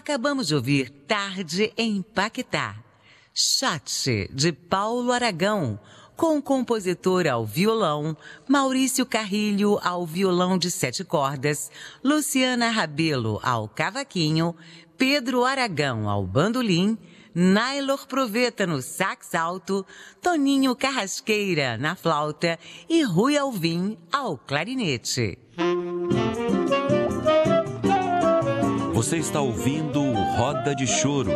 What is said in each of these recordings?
Acabamos de ouvir Tarde em Paquetá, Shot, de Paulo Aragão, com o compositor ao violão, Maurício Carrilho ao violão de 7 cordas, Luciana Rabelo ao cavaquinho, Pedro Aragão ao bandolim, Naylor Proveta no sax alto, Toninho Carrasqueira na flauta e Rui Alvim ao clarinete. Você está ouvindo o Roda de Choro.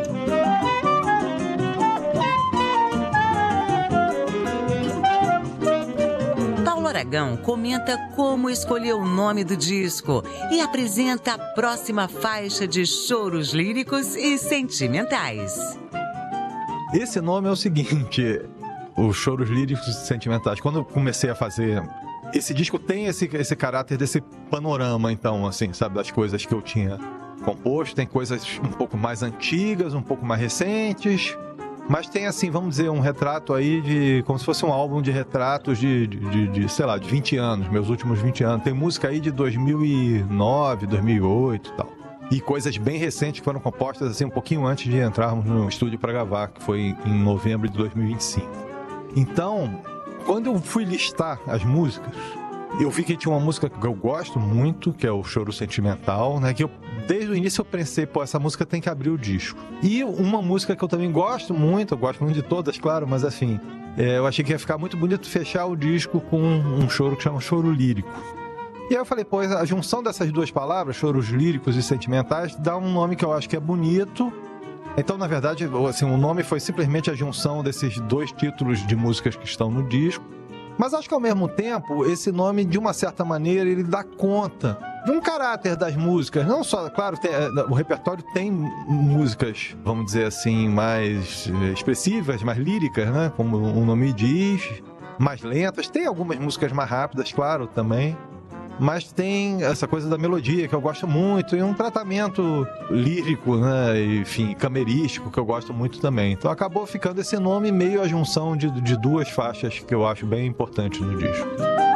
Paulo Aragão comenta como escolheu o nome do disco e apresenta a próxima faixa de choros líricos e sentimentais. Esse nome é o seguinte, os choros líricos e sentimentais. Quando eu comecei a fazer... Esse disco tem esse caráter desse panorama, então, assim, sabe, das coisas que eu tinha composto. Tem coisas um pouco mais antigas, um pouco mais recentes, mas tem, assim, vamos dizer, um retrato aí de... como se fosse um álbum de retratos de sei lá, de 20 anos, meus últimos 20 anos. Tem música aí de 2009, 2008 e tal. E coisas bem recentes que foram compostas, assim, um pouquinho antes de entrarmos no estúdio para gravar, que foi em novembro de 2025. Então, quando eu fui listar as músicas, eu vi que tinha uma música que eu gosto muito, que é o Choro Sentimental, né? Que eu, desde o início eu pensei, pô, essa música tem que abrir o disco. E uma música que eu também gosto muito, eu gosto muito de todas, claro, mas assim, eu achei que ia ficar muito bonito fechar o disco com um choro que chama Choro Lírico. E aí eu falei, pô, a junção dessas duas palavras, choros líricos e sentimentais, dá um nome que eu acho que é bonito. Então, na verdade, assim, o nome foi simplesmente a junção desses dois títulos de músicas que estão no disco. Mas acho que, ao mesmo tempo, esse nome, de uma certa maneira, ele dá conta de um caráter das músicas. Não só, claro, o repertório tem músicas, vamos dizer assim, mais expressivas, mais líricas, né? Como o nome diz, mais lentas. Tem algumas músicas mais rápidas, claro, também. Mas tem essa coisa da melodia que eu gosto muito e um tratamento lírico, né, enfim, camerístico que eu gosto muito também. Então acabou ficando esse nome meio a junção de duas faixas que eu acho bem importantes no disco.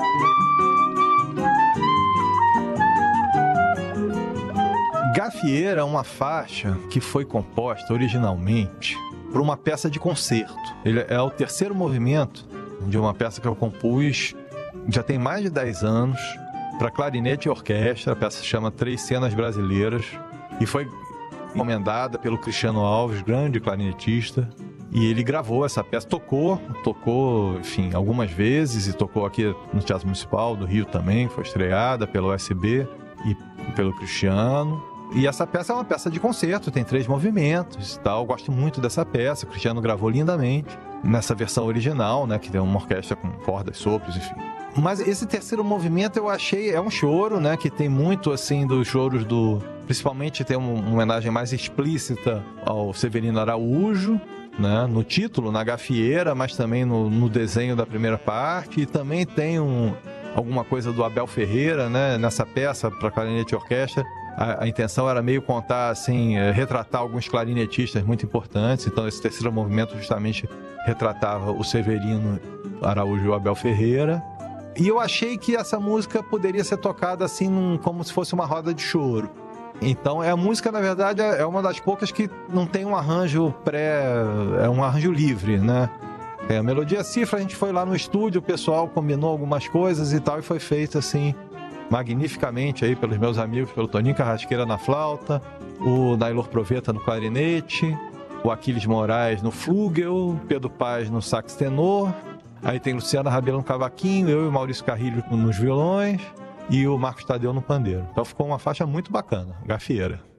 Gafieira é uma faixa que foi composta originalmente para uma peça de concerto. Ele é o terceiro movimento de uma peça que eu compus já tem mais de 10 anos, para clarinete e orquestra. A peça se chama Três Cenas Brasileiras e foi encomendada pelo Cristiano Alves, grande clarinetista, e ele gravou essa peça, tocou, enfim, algumas vezes, e tocou aqui no Teatro Municipal do Rio também, foi estreada pelo USB e pelo Cristiano. E essa peça é uma peça de concerto, tem 3 movimentos e tal. Eu gosto muito dessa peça, o Cristiano gravou lindamente nessa versão original, né, que tem uma orquestra com cordas, sopros, enfim. Mas esse terceiro movimento eu achei, é um choro, né, que tem muito, assim, dos choros do... Principalmente tem uma homenagem mais explícita ao Severino Araújo, né, no título, na gafieira, mas também no desenho da primeira parte. E também tem alguma coisa do Abel Ferreira, né, nessa peça para clarinete e orquestra. A intenção era meio contar, assim, retratar alguns clarinetistas muito importantes. Então esse terceiro movimento justamente retratava o Severino Araújo e o Abel Ferreira. E eu achei que essa música poderia ser tocada assim, como se fosse uma roda de choro. Então a música, na verdade, é uma das poucas que não tem um arranjo é um arranjo livre, né? A melodia cifra, a gente foi lá no estúdio, o pessoal combinou algumas coisas e tal, e foi feito assim, magnificamente aí pelos meus amigos, pelo Toninho Carrasqueira na flauta, o Naylor Proveta no clarinete, o Aquiles Moraes no flúgel, Pedro Paz no sax tenor. Aí tem Luciana Rabelo no cavaquinho, eu e o Maurício Carrilho nos violões e o Marcos Tadeu no pandeiro. Então ficou uma faixa muito bacana, gafieira.